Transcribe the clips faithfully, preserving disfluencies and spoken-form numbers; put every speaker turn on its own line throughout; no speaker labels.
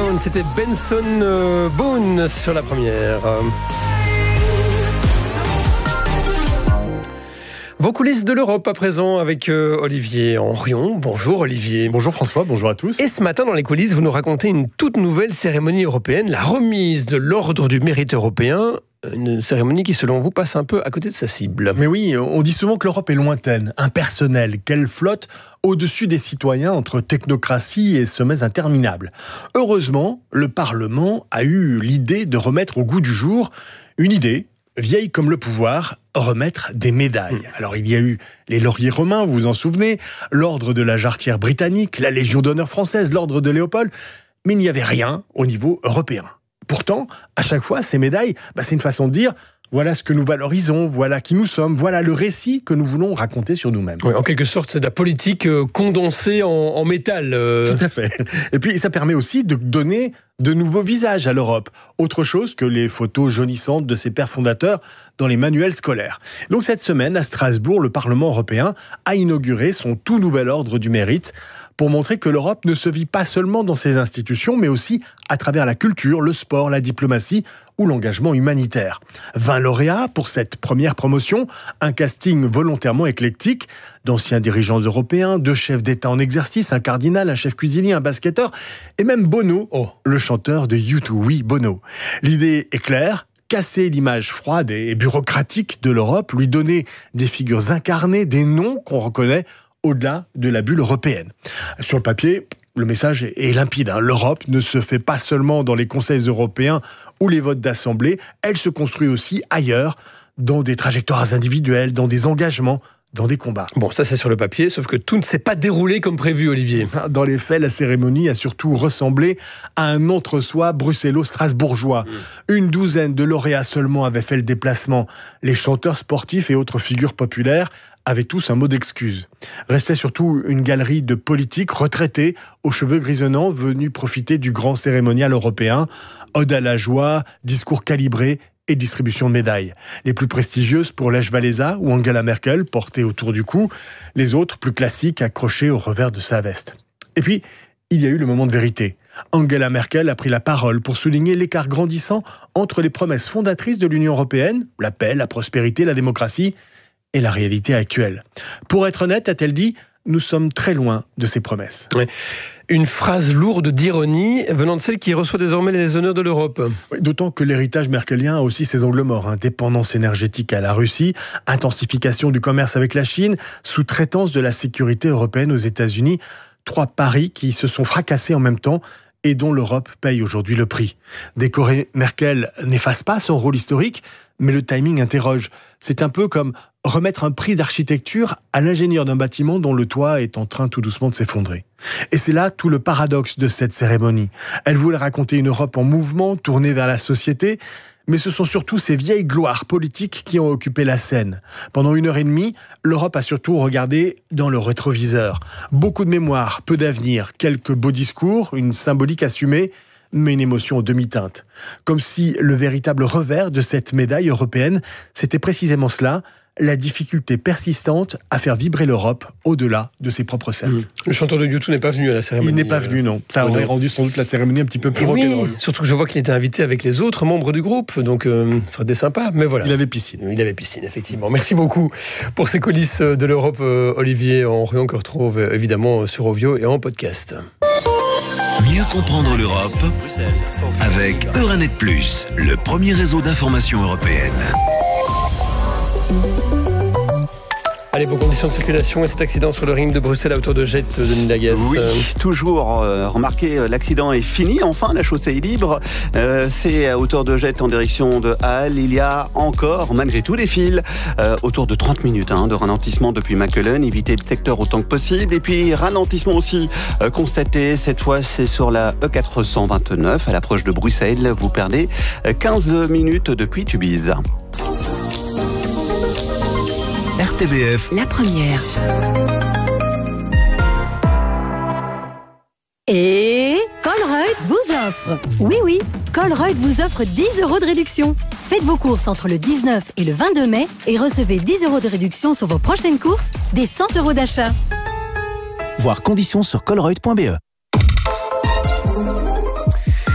Sound, c'était Benson euh, Boone sur la première. Vos coulisses de l'Europe à présent avec euh, Olivier Henrion. Bonjour Olivier.
Bonjour François, bonjour à tous.
Et ce matin dans les coulisses, vous nous racontez une toute nouvelle cérémonie européenne, la remise de l'Ordre du Mérite européen. Une cérémonie qui, selon vous, passe un peu à côté de sa cible.
Mais oui, on dit souvent que l'Europe est lointaine, impersonnelle, qu'elle flotte au-dessus des citoyens entre technocratie et sommets interminables. Heureusement, le Parlement a eu l'idée de remettre au goût du jour une idée, vieille comme le pouvoir, remettre des médailles. Alors il y a eu les lauriers romains, vous vous en souvenez, l'ordre de la Jarretière britannique, la Légion d'honneur française, l'ordre de Léopold, mais il n'y avait rien au niveau européen. Pourtant, à chaque fois, ces médailles, bah, c'est une façon de dire voilà ce que nous valorisons, voilà qui nous sommes, voilà le récit que nous voulons raconter sur nous-mêmes.
Oui, en quelque sorte, c'est de la politique euh, condensée en, en métal. Euh...
Tout à fait. Et puis, ça permet aussi de donner de nouveaux visages à l'Europe. Autre chose que les photos jaunissantes de ses pères fondateurs dans les manuels scolaires. Donc, cette semaine, à Strasbourg, le Parlement européen a inauguré son tout nouvel ordre du mérite pour montrer que l'Europe ne se vit pas seulement dans ses institutions, mais aussi à travers la culture, le sport, la diplomatie ou l'engagement humanitaire. vingt lauréats pour cette première promotion, un casting volontairement éclectique, d'anciens dirigeants européens, deux chefs d'État en exercice, un cardinal, un chef cuisinier, un basketteur, et même Bono, oh. le chanteur de U deux. Oui, Bono. L'idée est claire. Casser l'image froide et bureaucratique de l'Europe, lui donner des figures incarnées, des noms qu'on reconnaît au-delà de la bulle européenne. Sur le papier, le message est limpide. Hein. L'Europe ne se fait pas seulement dans les conseils européens ou les votes d'assemblée, elle se construit aussi ailleurs, dans des trajectoires individuelles, dans des engagements, dans des combats.
Bon, ça c'est sur le papier, sauf que tout ne s'est pas déroulé comme prévu, Olivier.
Dans les faits, la cérémonie a surtout ressemblé à un entre-soi bruxello-strasbourgeois. Mmh. Une douzaine de lauréats seulement avaient fait le déplacement. Les chanteurs sportifs et autres figures populaires avaient tous un mot d'excuse. Restait surtout une galerie de politiques retraités, aux cheveux grisonnants, venus profiter du grand cérémonial européen. Ode à la joie, discours calibrés et distribution de médailles. Les plus prestigieuses pour Lech Walesa ou Angela Merkel, portées autour du cou. Les autres, plus classiques, accrochées au revers de sa veste. Et puis, il y a eu le moment de vérité. Angela Merkel a pris la parole pour souligner l'écart grandissant entre les promesses fondatrices de l'Union européenne, la paix, la prospérité, la démocratie, et la réalité actuelle. Pour être honnête, a-t-elle dit, nous sommes très loin de ces promesses.
Oui. Une phrase lourde d'ironie venant de celle qui reçoit désormais les honneurs de l'Europe.
Oui, d'autant que l'héritage merkelien a aussi ses angles morts. Hein. Dépendance énergétique à la Russie, intensification du commerce avec la Chine, sous-traitance de la sécurité européenne aux États-Unis. Trois paris qui se sont fracassés en même temps et dont l'Europe paye aujourd'hui le prix. Décorer Merkel n'efface pas son rôle historique, mais le timing interroge. C'est un peu comme remettre un prix d'architecture à l'ingénieur d'un bâtiment dont le toit est en train tout doucement de s'effondrer. Et c'est là tout le paradoxe de cette cérémonie. Elle voulait raconter une Europe en mouvement, tournée vers la société, mais ce sont surtout ces vieilles gloires politiques qui ont occupé la scène. Pendant une heure et demie, l'Europe a surtout regardé dans le rétroviseur. Beaucoup de mémoire, peu d'avenir, quelques beaux discours, une symbolique assumée, mais une émotion en demi-teinte. Comme si le véritable revers de cette médaille européenne, c'était précisément cela, la difficulté persistante à faire vibrer l'Europe au-delà de ses propres cercles. Mmh.
Le chanteur de U deux n'est pas venu à la cérémonie.
Il n'est pas venu, non. Ça aurait rendu sans doute la cérémonie un petit peu plus rock'n'roll.
Oui, surtout que je vois qu'il était invité avec les autres membres du groupe, donc euh, ça aurait été sympa, mais voilà.
Il avait piscine.
Il avait piscine, effectivement. Merci beaucoup pour ces coulisses de l'Europe, euh, Olivier Henrion, que retrouve euh, évidemment sur Ovio et en podcast.
Mieux comprendre l'Europe avec Euranet Plus, le premier réseau d'information européenne.
Allez, vos conditions de circulation et cet accident sur le ring de Bruxelles à hauteur de Jette de Nidagas.
Oui, toujours euh, remarqué, l'accident est fini, enfin la chaussée est libre. Euh, c'est à hauteur de Jette en direction de Halle. Il y a encore, malgré tout, des files, euh, autour de trente minutes hein, de ralentissement depuis Mackelen. Évitez le secteur autant que possible. Et puis, ralentissement aussi euh, constaté, cette fois c'est sur la E quatre cent vingt-neuf à l'approche de Bruxelles. Vous perdez quinze minutes depuis Tubize.
R T B F,
la première. Et Colruyt vous offre. Oui, oui, Colruyt vous offre dix euros de réduction. Faites vos courses entre le dix-neuf et le vingt-deux mai et recevez dix euros de réduction sur vos prochaines courses, des cent euros d'achat.
Voir conditions sur colruyt point b e.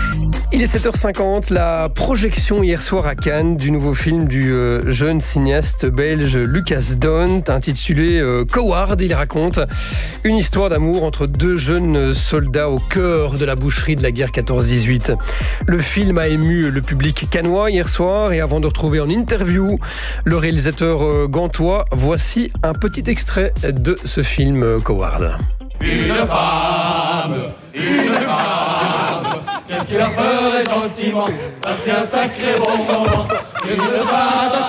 Il est sept heures cinquante, la projection hier soir à Cannes du nouveau film du euh, jeune cinéaste belge Lucas Dont, intitulé euh, Coward. Il raconte une histoire d'amour entre deux jeunes soldats au cœur de la boucherie de la guerre quatorze dix-huit. Le film a ému le public cannois hier soir, et avant de retrouver en interview le réalisateur euh, gantois, voici un petit extrait de ce film euh, Coward.
Une femme, une femme, qu'est-ce qu'il la ferait gentiment passer un sacré bon moment. Une femme.